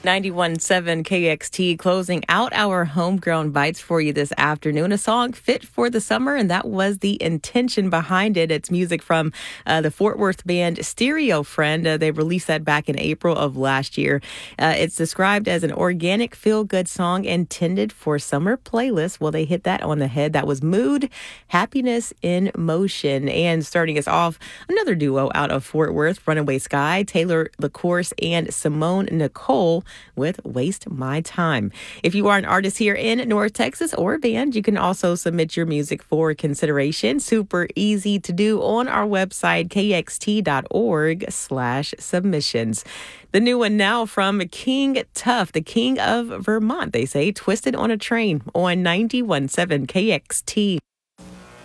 91.7 KXT closing out our homegrown bites for you this afternoon. A song fit for the summer, and that was the intention behind it. It's music from the Fort Worth band Stereo Friend. They released that back in April of last year. It's described as an organic feel-good song intended for summer playlists. Well, they hit that on the head. That was Mood, Happiness in Motion. And starting us off, another duo out of Fort Worth, Runaway Sky, Taylor LaCourse, and Simone Nicole with Waste My Time. If you are an artist here in North Texas or a band, you can also submit your music for consideration. Super easy to do on our website, kxt.org/submissions. The new one now from King Tuff, the king of Vermont, they say, Twisted on a Train on 91.7 KXT.